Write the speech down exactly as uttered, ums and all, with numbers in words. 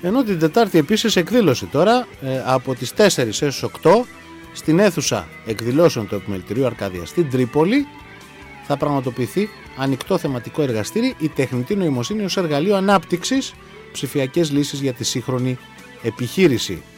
Ενώ την Τετάρτη επίσης εκδήλωση τώρα ε, από τις τέσσερις έως οκτώ στην αίθουσα εκδηλώσεων του Επιμελητηρίου Αρκαδία στην Τρίπολη θα πραγματοποιηθεί ανοιχτό θεματικό εργαστήρι «Η τεχνητή νοημοσύνη ως εργαλείο ανάπτυξης, ψηφιακές λύσεις για τη σύγχρονη επιχείρηση».